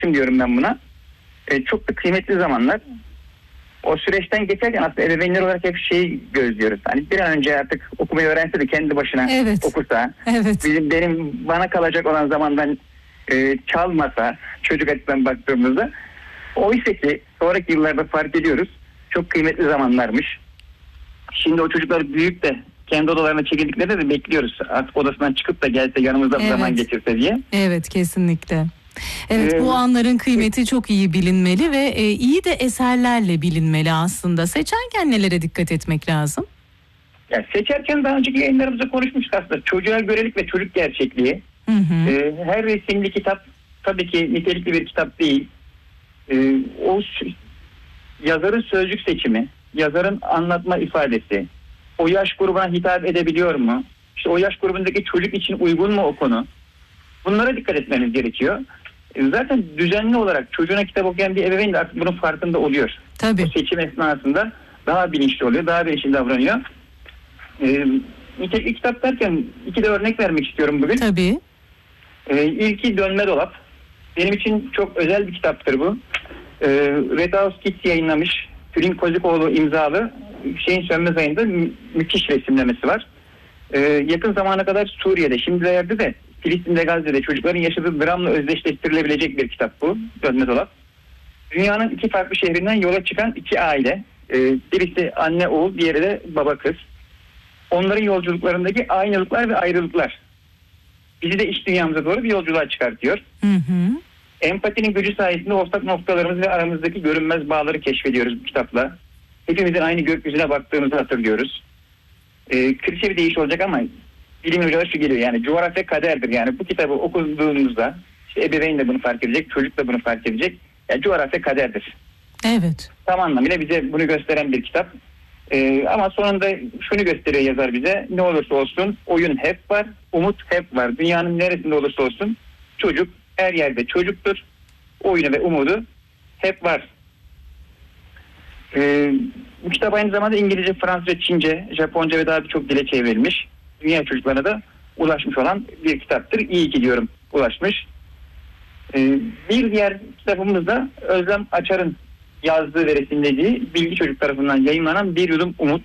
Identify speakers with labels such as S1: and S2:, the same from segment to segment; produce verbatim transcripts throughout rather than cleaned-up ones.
S1: diyorum ben buna. E, çok da kıymetli zamanlar. O süreçten geçerken aslında ebeveynler olarak hep şeyi gözlüyoruz. Hani bir an önce artık okumayı öğrense de kendi başına
S2: evet.
S1: okusa.
S2: Evet.
S1: Bizim, benim bana kalacak olan zamandan e, çalmasa çocuk açısından baktığımızda. Oysa ki sonraki yıllarda fark ediyoruz. Çok kıymetli zamanlarmış. Şimdi o çocuklar büyük de kendi odalarına çekildiklerinde de bekliyoruz. Artık odasından çıkıp da gelse yanımızda bir
S2: evet.
S1: zaman geçirse diye.
S2: Evet, kesinlikle. Evet, bu anların kıymeti çok iyi bilinmeli ve e, iyi de eserlerle bilinmeli aslında. Seçerken nelere dikkat etmek lazım?
S1: Yani seçerken daha önceki yayınlarımızda konuşmuştuk aslında. Çocuğa görelik ve çocuk gerçekliği.
S2: Hı hı.
S1: E, her resimli kitap tabii ki nitelikli bir kitap değil. E, o yazarın sözcük seçimi, yazarın anlatma ifadesi, o yaş grubuna hitap edebiliyor mu? İşte o yaş grubundaki çocuk için uygun mu o konu? Bunlara dikkat etmemiz gerekiyor. Zaten düzenli olarak çocuğuna kitap okuyan bir ebeveyn de artık bunun farkında oluyor.
S2: Tabii.
S1: O seçim esnasında daha bilinçli oluyor, daha bilinçli davranıyor. Ee, nitelikli kitap derken iki de örnek vermek istiyorum bugün.
S2: Tabii.
S1: Ee, ilki Dönme Dolap. Benim için çok özel bir kitaptır bu. Ee, Red House Kids yayınlamış. Tülin Kozikoğlu imzalı şeyin Sönmez ayında mü- müthiş resimlemesi var. Ee, yakın zamana kadar Suriye'de, şimdilerde de Filistin'de, Gazze'de çocukların yaşadığı dramla özdeşleştirilebilecek bir kitap bu. Dönme Dolap. Dünyanın iki farklı şehrinden yola çıkan iki aile. Ee, birisi anne oğul, diğeri de baba kız. Onların yolculuklarındaki aynılıklar ve ayrılıklar bizi de iç dünyamıza doğru bir yolculuğa çıkartıyor.
S2: Hı hı.
S1: Empatinin gücü sayesinde ortak noktalarımız ve aramızdaki görünmez bağları keşfediyoruz bu kitapla. Hepimizin aynı gökyüzüne baktığımızı hatırlıyoruz. Ee, klişe bir deyiş olacak ama bilim hocaları şu geliyor, yani coğrafya kaderdir. Yani bu kitabı okuduğumuzda işte ebeveyn de bunu fark edecek, çocuk da bunu fark edecek. Yani coğrafya kaderdir.
S2: Evet.
S1: Tam anlamıyla bize bunu gösteren bir kitap. Ee, ama sonunda şunu gösteriyor yazar bize: ne olursa olsun oyun hep var, umut hep var. Dünyanın neresinde olursa olsun çocuk her yerde çocuktur. Oyunu ve umudu hep var. Ee, bu kitap aynı zamanda İngilizce, Fransızca, Çince, Japonca ve daha birçok dile çevrilmiş. Dünya çocuklarına da ulaşmış olan bir kitaptır. İyi ki diyorum ulaşmış. Ee, bir diğer kitabımız da Özlem Açar'ın yazdığı ve resimlediği Bilgi Çocuk tarafından yayınlanan Bir Yudum Umut.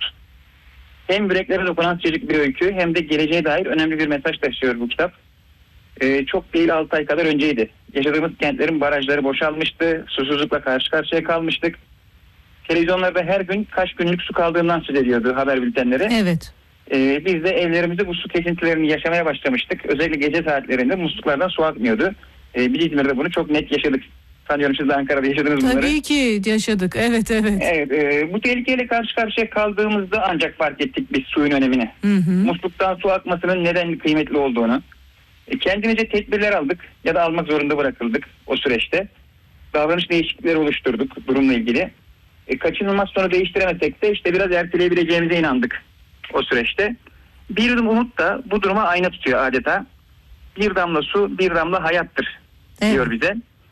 S1: Hem yüreklere dokunan sıcacık bir öykü hem de geleceğe dair önemli bir mesaj taşıyor bu kitap. Ee, çok değil altı ay kadar önceydi. Yaşadığımız kentlerin barajları boşalmıştı. Susuzlukla karşı karşıya kalmıştık. Televizyonlarda her gün kaç günlük su kaldığından söz ediyordu haber bültenleri.
S2: Evet.
S1: Ee, biz de evlerimizde bu su kesintilerini yaşamaya başlamıştık. Özellikle gece saatlerinde musluklardan su akmıyordu. Ee, biz İzmir'de bunu çok net yaşadık. Sanıyorum siz de Ankara'da yaşadınız bunları.
S2: Tabii ki yaşadık. Evet, evet.
S1: Evet, e, bu tehlikeyle karşı karşıya kaldığımızda ancak fark ettik biz suyun önemini.
S2: Hı hı.
S1: Musluktan su akmasının neden kıymetli olduğunu. E, kendimize tedbirler aldık ya da almak zorunda bırakıldık o süreçte. Davranış değişiklikleri oluşturduk durumla ilgili. E, kaçınılmaz sonu değiştiremesek de işte biraz erteleyebileceğimize inandık o süreçte. Bir yudum umut da bu duruma ayna tutuyor adeta. Bir damla su, bir damla hayattır
S2: Evet.
S1: diyor bize.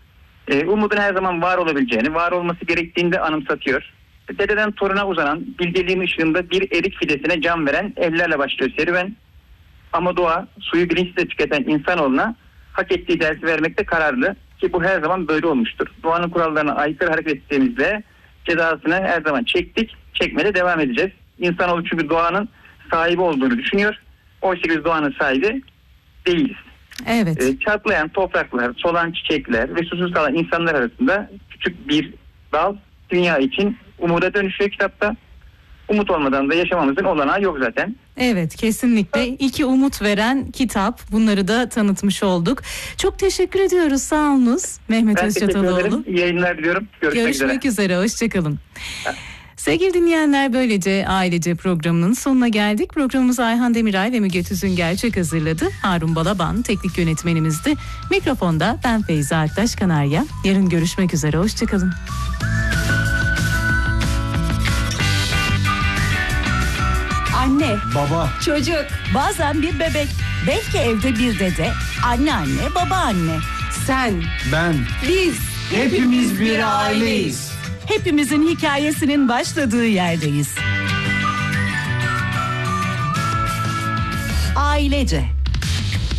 S1: E, umudun her zaman var olabileceğini, var olması gerektiğinde anımsatıyor. Dededen toruna uzanan, bilgeliğin ışığında bir erik fidesine can veren evlerle başlıyor serüven. Ama doğa, suyu bilinçle tüketen insanoğluna hak ettiği dersi vermekte kararlı. Ki bu her zaman böyle olmuştur. Doğanın kurallarına aykırı hareket ettiğimizde cezasını her zaman çektik, çekmeye de devam edeceğiz. İnsanoğlu çünkü doğanın sahibi olduğunu düşünüyor. Oysa biz doğanın sahibi değiliz.
S2: Evet.
S1: E, çatlayan topraklar, solan çiçekler ve susuz kalan insanlar arasında küçük bir dal dünya için umuda dönüşüyor kitapta. Umut olmadan da yaşamamızın olanağı yok zaten.
S2: Evet, kesinlikle. İki umut veren kitap. Bunları da tanıtmış olduk. Çok teşekkür ediyoruz. Sağ olunuz Mehmet
S1: Ben teşekkür ederim.
S2: Özçataloğlu.
S1: İyi yayınlar diliyorum. Görüşmek,
S2: Görüşmek
S1: üzere.
S2: üzere. Hoşçakalın. Sevgili dinleyenler, böylece Ailece programının sonuna geldik. Programımızı Ayhan Demiray ve Müge Tüzün Gerçek hazırladı. Harun Balaban teknik yönetmenimizdi. Mikrofonda ben Feyza Aktaş Kanarya. Yarın görüşmek üzere. Hoşçakalın.
S3: Anne,
S4: Baba,
S3: çocuk, bazen bir bebek, belki evde bir dede, anneanne, babaanne. Sen,
S4: ben,
S3: biz,
S4: hepimiz bir aileyiz.
S3: hepimizin hikayesinin başladığı yerdeyiz. Ailece.